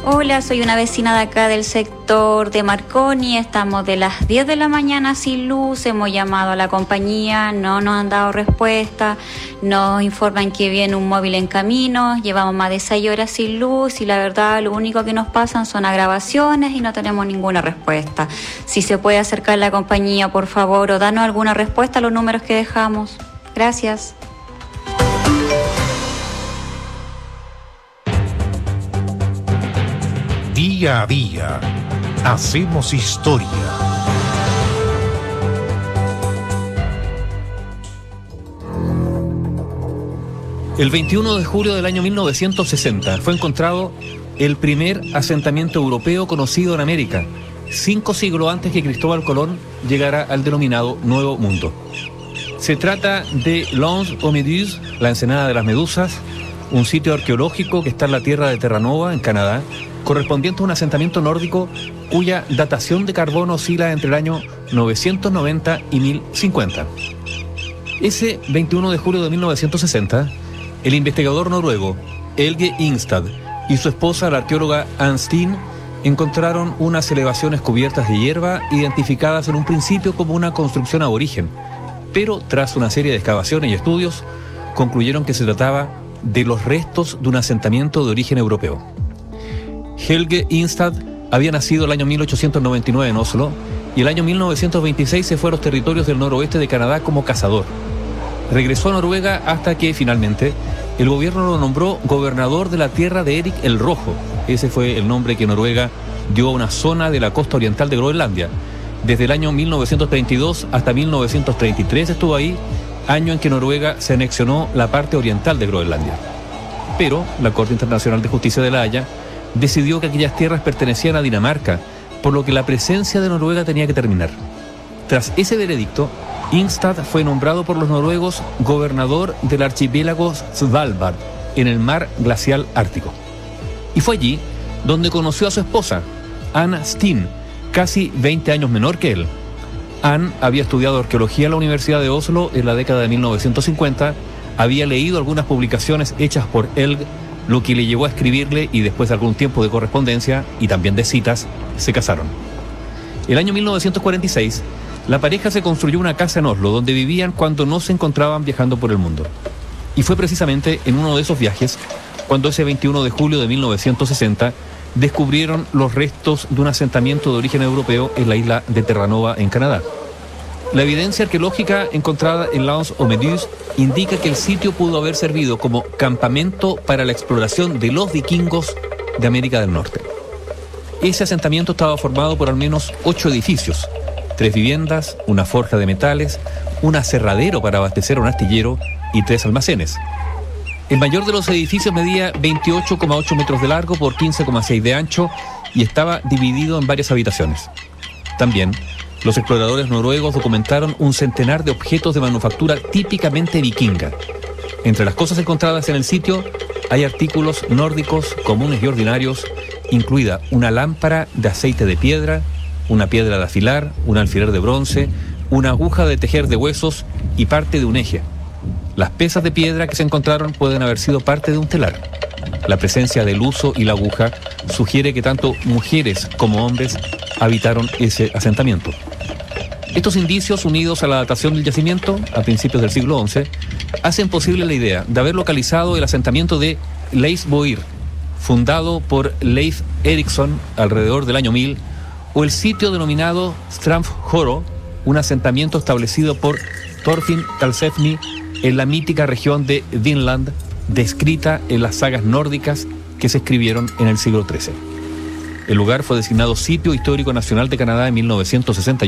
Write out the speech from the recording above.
Hola, soy una vecina de acá del sector de Marconi. Estamos de las 10 de la mañana sin luz. Hemos llamado a la compañía, no nos han dado respuesta. Nos informan que viene un móvil en camino. Llevamos más de 6 horas sin luz y la verdad lo único que nos pasan son agravaciones y no tenemos ninguna respuesta. Si se puede acercar la compañía, por favor, o darnos alguna respuesta a los números que dejamos. Gracias. Día a día, hacemos historia. El 21 de julio del año 1960 fue encontrado el primer asentamiento europeo conocido en América, 5 siglos antes que Cristóbal Colón llegara al denominado Nuevo Mundo. Se trata de l'Anse aux Méduses, la ensenada de las medusas, un sitio arqueológico que está en la tierra de Terranova, en Canadá, correspondiente a un asentamiento nórdico cuya datación de carbono oscila entre el año 990 y 1050. Ese 21 de julio de 1960, el investigador noruego Helge Ingstad y su esposa, la arqueóloga Ann Steen, encontraron unas elevaciones cubiertas de hierba identificadas en un principio como una construcción aborigen, pero tras una serie de excavaciones y estudios, concluyeron que se trataba de los restos de un asentamiento de origen europeo. Helge Ingstad había nacido el año 1899 en Oslo y el año 1926 se fue a los territorios del noroeste de Canadá como cazador. Regresó a Noruega hasta que finalmente el gobierno lo nombró gobernador de la tierra de Erik el Rojo. Ese fue el nombre que Noruega dio a una zona de la costa oriental de Groenlandia. Desde el año 1932 hasta 1933 estuvo ahí, año en que Noruega se anexionó la parte oriental de Groenlandia. Pero la Corte Internacional de Justicia de La Haya decidió que aquellas tierras pertenecían a Dinamarca, por lo que la presencia de Noruega tenía que terminar. Tras ese veredicto, Ingstad fue nombrado por los noruegos gobernador del archipiélago Svalbard, en el mar glacial ártico. Y fue allí donde conoció a su esposa, Ann Steen, casi 20 años menor que él. Ann había estudiado arqueología en la Universidad de Oslo en la década de 1950, había leído algunas publicaciones hechas por Helge, lo que le llevó a escribirle y después de algún tiempo de correspondencia y también de citas, se casaron. El año 1946, la pareja se construyó una casa en Oslo donde vivían cuando no se encontraban viajando por el mundo. Y fue precisamente en uno de esos viajes cuando ese 21 de julio de 1960 descubrieron los restos de un asentamiento de origen europeo en la isla de Terranova, en Canadá. La evidencia arqueológica encontrada en l'Anse aux Méduses indica que el sitio pudo haber servido como campamento para la exploración de los vikingos de América del Norte. Ese asentamiento estaba formado por al menos 8 edificios, 3 viviendas, una forja de metales, un aserradero para abastecer un astillero y 3 almacenes. El mayor de los edificios medía 28,8 metros de largo por 15,6 de ancho y estaba dividido en varias habitaciones. También, los exploradores noruegos documentaron un centenar de objetos de manufactura típicamente vikinga. Entre las cosas encontradas en el sitio hay artículos nórdicos comunes y ordinarios, incluida una lámpara de aceite de piedra, una piedra de afilar, un alfiler de bronce, una aguja de tejer de huesos y parte de un eje. Las piezas de piedra que se encontraron pueden haber sido parte de un telar. La presencia del huso y la aguja sugiere que tanto mujeres como hombres habitaron ese asentamiento. Estos indicios, unidos a la datación del yacimiento, a principios del siglo XI, hacen posible la idea de haber localizado el asentamiento de Leifsboir, fundado por Leif Erikson alrededor del año 1000, o el sitio denominado Stranfjoro, un asentamiento establecido por Thorfinn Karlsefni en la mítica región de Vinland, descrita en las sagas nórdicas que se escribieron en el siglo XIII. El lugar fue designado Sitio Histórico Nacional de Canadá en 1961